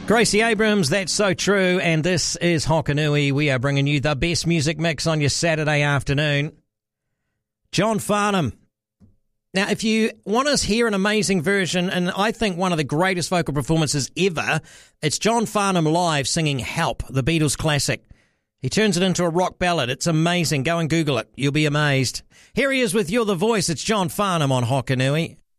Gracie Abrams, that's so true, and this is Hokanui. We are bringing you the best music mix on your Saturday afternoon. John Farnham. Now, if you want to hear an amazing version, and I think one of the greatest vocal performances ever, it's John Farnham live singing Help, the Beatles classic. He turns it into a rock ballad. It's amazing. Go and Google it. You'll be amazed. Here he is with You're the Voice. It's John Farnham on Hokanui.